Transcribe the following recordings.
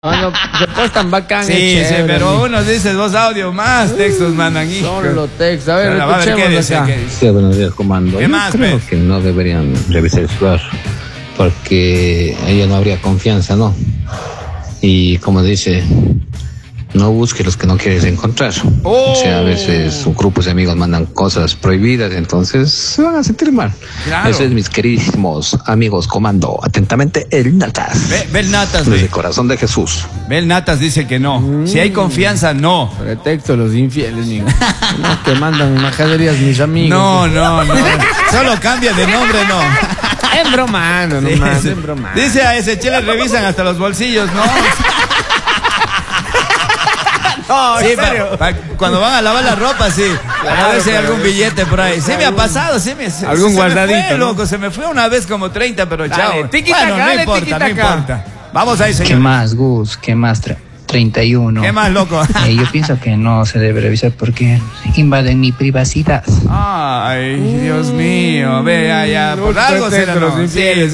Cuando se postan bacán. Sí, pero unos dices dos audios más, textos mandan. Solo textos. A ver, escuchemos ¿qué dice? acá. Sí, buenos días, comando. ¿Qué más, creo pues? que no deberían revisar el celular porque ella no habría confianza, ¿no? Y como dice, no busques los que no quieres encontrar. O sea, a veces grupos de amigos mandan cosas prohibidas, entonces se van a sentir mal. Claro. Eso es, mis queridísimos amigos comando. Atentamente, el Natas. Bel Natas, Desde el corazón de Jesús. Bel Natas dice que no. Si hay confianza, no. Pretexto los infieles, mijo. No, que mandan majaderías mis amigos. No. Solo cambia de nombre, no. En bromando, nomás, en bromando. Dice a ese che le revisan hasta los bolsillos, ¿no? No, Sí, en serio. cuando van a lavar la ropa, sí. A ver si hay algún billete por ahí. Sí me ha pasado, sí me... Algún se guardadito, me fue, ¿no? loco, se me fue una vez como 30, pero Dale, chao. tiquitaca, Bueno, no dale, importa, no tiquitaca. importa. Vamos ahí, ¿Qué señor. más, Gus? ¿Qué más? 31. ¿Qué más, loco? Yo pienso que no se debe revisar porque invaden mi privacidad. Ay, Dios mío. Vea ya. Por algo será, los no. infieles. Sí.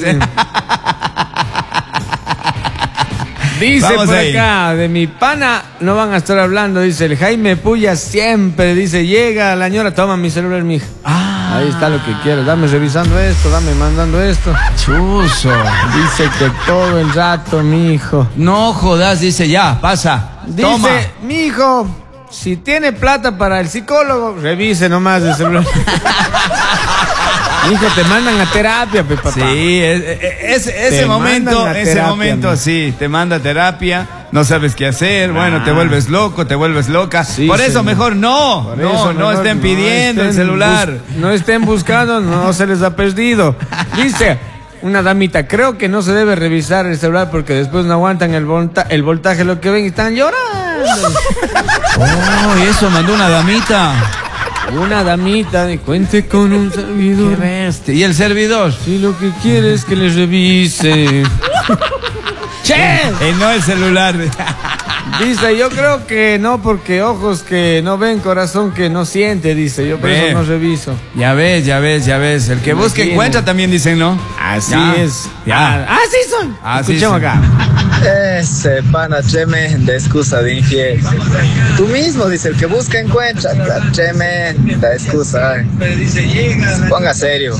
Dice Vamos por ahí. acá, de mi pana no van a estar hablando, dice el Jaime Puya siempre, dice, llega la ñora, toma mi celular, mija. Ahí está lo que quiero, dame revisando esto, dame mandando esto. Chuzo. Dice que todo el rato, mijo. No jodas, dice ya, pasa. Toma. Dice, mijo, si tiene plata para el psicólogo, revise nomás el celular. Hijo, te mandan a terapia, pe, papá. Sí, ese Te momento, mandan a terapia, man. sí, te manda a terapia, no sabes qué hacer, bueno, te vuelves loco, te vuelves loca. Sí, por eso señor. mejor no, Por no eso mejor estén pidiendo el estén celular. no estén buscando, no se les ha perdido. Dice una damita, creo que no se debe revisar el celular porque después no aguantan el voltaje, lo que ven y están llorando. Oh, y eso mandó una damita. Una damita de cuente con un servidor. Qué bestia. ¿Y el servidor? Si lo que quiere es que les revise. ¡Che! Y no el celular. Dice, yo creo que no, porque ojos que no ven, corazón que no siente, dice. Yo por Ve. eso no reviso. Ya ves. El que busca Imagino. encuentra también dicen, ¿no? Así Ya. es. Ya. Así son. Así Escuchemos son. acá. Ese pana tremenda excusa de infiel. Tú mismo, dice, el que busca encuentra. Tremenda excusa. Ponga serio.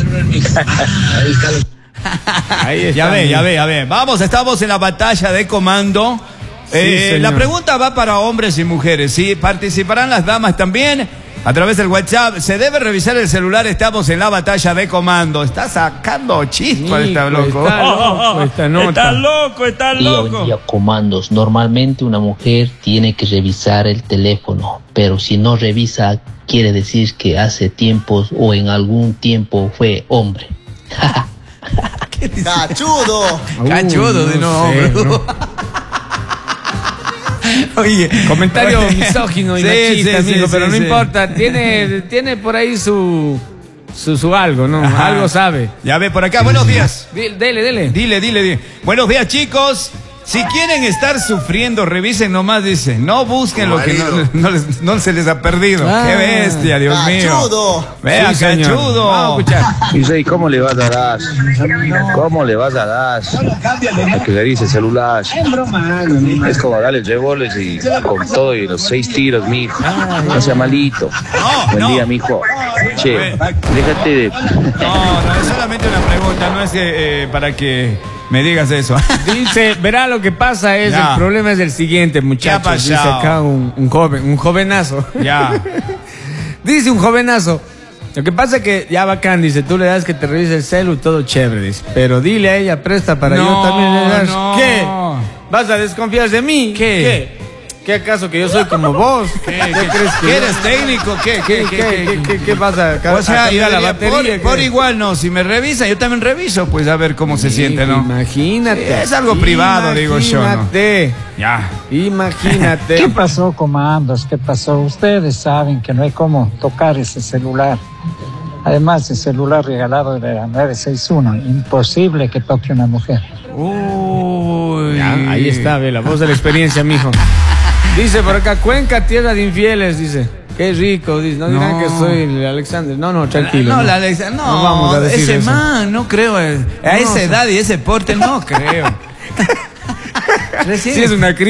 Ahí está. Ya ve. Vamos, estamos en la batalla de comando. señor. La pregunta va para hombres y mujeres, ¿sí? Participarán las damas también a través del WhatsApp. ¿Se debe revisar el celular? Estamos en la batalla de comando. Está sacando chispa esta loco. Está loco esta nota. Está Buen día, comandos. Normalmente una mujer tiene que revisar el teléfono, pero si no revisa, quiere decir que hace tiempos o en algún tiempo fue hombre. ¡Cachudo! Cachudo de no, sé, hombre. ¿no? Oye, Comentario misógino y Sí, machista, sí, amigo, sí, pero no sí. importa. Tiene por ahí su algo, ¿no? Ajá. Algo sabe. Ya ve por acá. Buenos días. Dele. Dile. Buenos días, chicos. Si quieren estar sufriendo, revisen nomás, dice. No busquen lo que no se les ha perdido. Ah. Qué bestia, Dios mío. ¡Cachudo! Vea, Sí, señor. cachudo. Vamos a escuchar. Dice, ¿y cómo le vas a dar? ¿Cómo le vas a dar? Que le dice celular. Es como darle 3 goles y con todo y los 6 tiros, mijo. No sea malito. Buen día, mijo. Che, déjate de... No, es solamente una pregunta, no es para que me digas eso. Dice, verá, lo que pasa es, Ya. el problema es el siguiente, muchachos. ¿Qué ha Dice pasado? acá un jovenazo. Ya. Dice un jovenazo. Lo que pasa es que ya bacán, dice, tú le das que te revise el celu, todo chévere, dice. Pero dile a ella, presta para yo también le das. No. ¿Qué? ¿Vas a desconfiar de mí? ¿Qué? ¿Qué acaso que yo soy como vos? ¿Qué crees que ¿Qué yo- eres técnico? ¿Qué pasa? O sea, ir a la yo diría, batería. por ¿qué? igual no, si me revisan, yo también reviso, pues a ver cómo se siente, ¿no? Imagínate. Es algo privado, digo yo, ¿no? Imagínate. Ya. Imagínate. ¿Qué pasó, comandos? ¿Qué pasó? Ustedes saben que no hay cómo tocar ese celular. Además, el celular regalado de la 961. Imposible que toque una mujer. Uy. Ya, ahí está, ve la voz de la experiencia, mijo. Dice por acá, Cuenca, tierra de infieles, dice. Qué rico, dice. No dirán No. que soy el Alexander. No, tranquilo. No, la Alexa, no, No vamos a decir ese eso. man, no creo. A esa edad y ese porte, no creo. Sí, es una crisis.